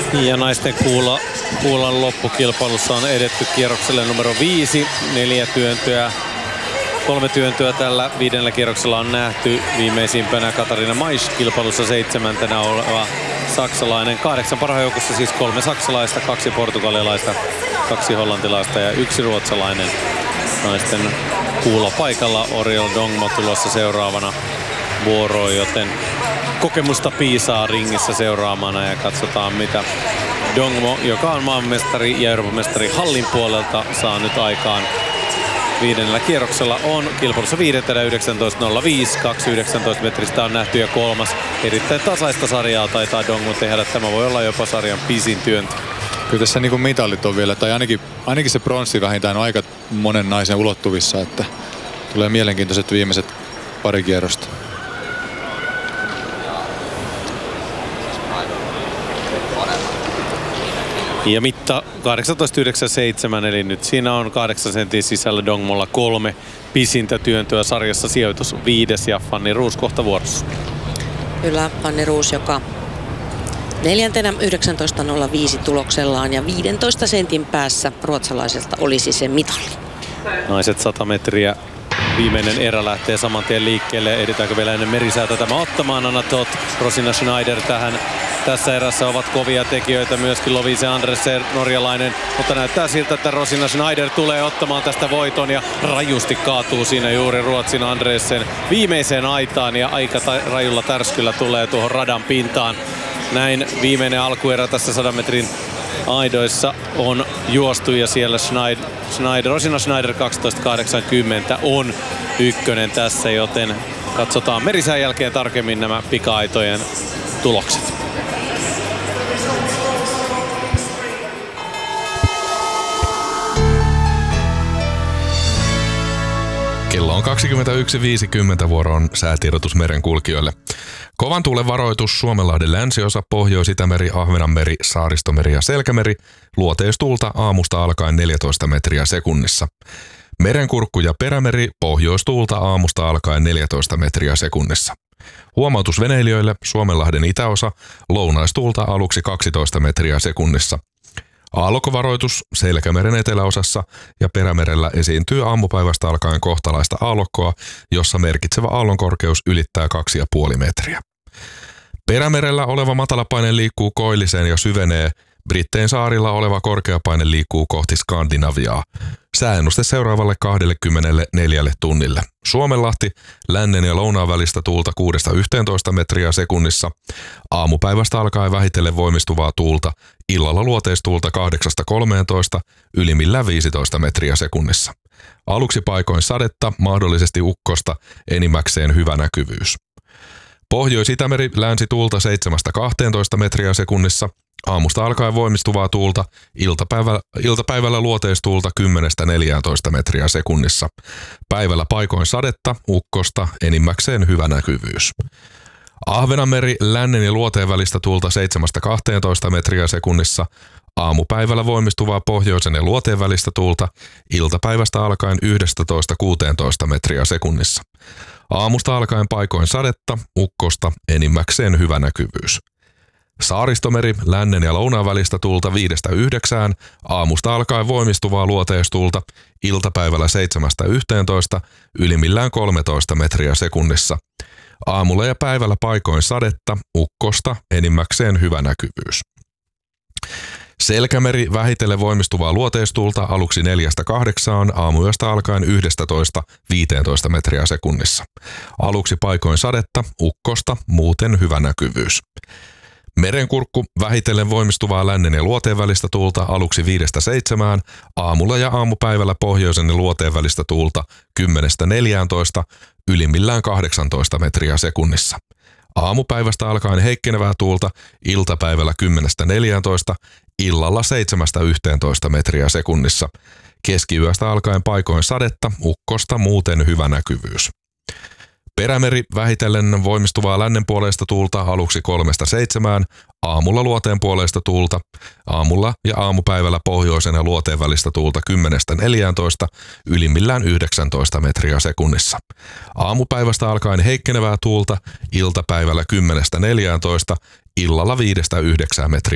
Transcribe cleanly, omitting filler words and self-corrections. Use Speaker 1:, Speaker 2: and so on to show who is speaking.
Speaker 1: Ja naisten kuulan loppukilpailussa on edetty kierrokselle numero 5. 3 työntöä tällä 5. kierroksella on nähty. Viimeisimpänä Katarina Maisch kilpailussa 7. oleva saksalainen. 8 parhaan joukossa siis 3 saksalaista, 2 portugalilaista, 2 hollantilaista ja 1 ruotsalainen. Naisten kuulo paikalla. Oriol Dongmo tulossa seuraavana vuoroon, joten kokemusta piisaa ringissä seuraamana ja katsotaan mitä Dongmo, joka on maanmestari ja Euroopan mestari hallin puolelta, saa nyt aikaan 5. kierroksella. On kilpailussa 5. 19.05, 2.19 metristä on nähty ja 3. Erittäin tasaista sarjaa taitaa Dongmo tehdä. Tämä voi olla jopa sarjan pisin työntö.
Speaker 2: Kyllä tässä niin kuin mitalit on vielä, tai ainakin se pronssi vähintään on aika monen naisen ulottuvissa, että tulee mielenkiintoiset viimeiset pari kierrosta.
Speaker 1: Ja mitta 18.97, eli nyt siinä on 8 sentin sisällä Dongmolla 3 pisintä työntöä sarjassa, sijoitus 5. ja Fanny Roos kohta vuorossa.
Speaker 3: Kyllä, Fanny Roos, joka 4. 19.05 tuloksellaan ja 15 sentin päässä ruotsalaiselta olisi se mitali.
Speaker 1: Naiset 100 metriä. Viimeinen erä lähtee saman tien liikkeelle. Ehditäänkö vielä ennen merisäätä tämä ottamaan? Anna Toth, Rosina Schneider tässä erässä ovat kovia tekijöitä. Myöskin Lovise Andresen, norjalainen. Mutta näyttää siltä, että Rosina Schneider tulee ottamaan tästä voiton ja rajusti kaatuu siinä juuri Ruotsin Andresen viimeiseen aitaan. Ja aika rajulla tärskyllä tulee tuohon radan pintaan. Näin viimeinen alkuerä tässä 100 metrin aidoissa on juostu ja siellä Rosina Schneider 12.80 on ykkönen tässä, joten katsotaan merisään jälkeen tarkemmin nämä pika-aitojen tulokset.
Speaker 4: Kello on 21.50, vuoro on säätiedotus merenkulkijoille. Kovan tuulen varoitus Suomenlahden länsiosa, Pohjois-Itämeri, Ahvenanmeri, Saaristomeri ja Selkämeri. Luoteistuulta aamusta alkaen 14 metriä sekunnissa. Merenkurkku ja Perämeri, pohjoistuulta aamusta alkaen 14 metriä sekunnissa. Huomautus veneilijöille, Suomenlahden itäosa, lounaistuulta aluksi 12 metriä sekunnissa. Aallokkovaroitus Selkämeren eteläosassa ja Perämerellä esiintyy aamupäivästä alkaen kohtalaista aallokkoa, jossa merkitsevä aallonkorkeus ylittää 2,5 metriä. Perämerellä oleva matalapaine liikkuu koilliseen ja syvenee. Brittein saarilla oleva korkeapaine liikkuu kohti Skandinaviaa. Sääennuste seuraavalle 24 tunnille. Suomenlahti, lännen ja lounaan välistä tuulta 6-11 metriä sekunnissa. Aamupäivästä alkaen vähitellen voimistuvaa tuulta. Illalla luoteistuulta 8-13, ylimmillään 15 metriä sekunnissa. Aluksi paikoin sadetta, mahdollisesti ukkosta, enimmäkseen hyvä näkyvyys. Pohjois-Itämeri, länsituulta 7-12 metriä sekunnissa. Aamusta alkaen voimistuvaa tuulta, iltapäivällä luoteistuulta 10-14 metriä sekunnissa. Päivällä paikoin sadetta, ukkosta, enimmäkseen hyvä näkyvyys. Ahvenanmeri, lännen ja luoteen välistä tuulta 7-12 metriä sekunnissa. Aamupäivällä voimistuvaa pohjoisen ja luoteen välistä tuulta, iltapäivästä alkaen 11-16 metriä sekunnissa. Aamusta alkaen paikoin sadetta, ukkosta, enimmäkseen hyvä näkyvyys. Saaristomeri, lännen ja lounaan välistä tuulta 5-9, aamusta alkaen voimistuvaa luoteistuulta, iltapäivällä 7-11, ylimmillään 13 metriä sekunnissa. Aamulla ja päivällä paikoin sadetta, ukkosta, enimmäkseen hyvä näkyvyys. Selkämeri, vähitellen voimistuvaa luoteistuulta aluksi 4-8, aamuyöstä alkaen 11-15 metriä sekunnissa. Aluksi paikoin sadetta, ukkosta, muuten hyvä näkyvyys. Merenkurkku, vähitellen voimistuvaa lännen ja luoteen välistä tuulta aluksi 5-7, aamulla ja aamupäivällä pohjoisen ja luoteen välistä tuulta 10-14, ylimmillään 18 metriä sekunnissa. Aamupäivästä alkaen heikkenevää tuulta, iltapäivällä 10-14, illalla 7-11 metriä sekunnissa. Keskiyöstä alkaen paikoin sadetta, ukkosta, muuten hyvä näkyvyys. Perämeri, vähitellen voimistuvaa lännen puoleista tuulta aluksi 3-7, aamulla luoteen puoleista tuulta, aamulla ja aamupäivällä pohjoisen ja luoteen välistä tuulta 10-14, ylimmillään 19 metriä sekunnissa. Aamupäivästä alkaen heikkenevää tuulta, iltapäivällä 10-14, illalla 5-9 metriä